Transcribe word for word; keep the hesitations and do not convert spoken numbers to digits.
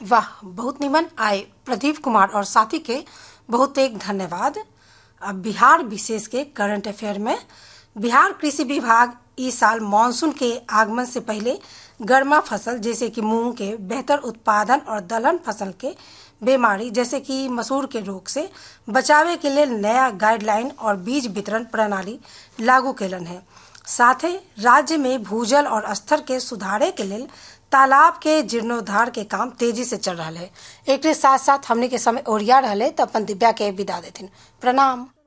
वाह, बहुत निमन आए प्रदीप कुमार और साथी के बहुत एक धन्यवाद। अब बिहार विशेष के करंट अफेयर में बिहार कृषि विभाग इस साल मानसून के आगमन से पहले गर्मा फसल जैसे कि मूंग के बेहतर उत्पादन और दलहन फसल के बीमारी जैसे कि मसूर के रोग से बचावे के लिए नया गाइडलाइन और बीज वितरण प्रणाली लागू कैलन है। साथ ही राज्य में भूजल और स्तर के सुधारे के लिए तालाब के जीर्णोद्धार के काम तेजी से चल रहा है। एक साथ साथ हमने के समय ओरिया रहे तो अपन दिव्या के विदा देथिन। प्रणाम।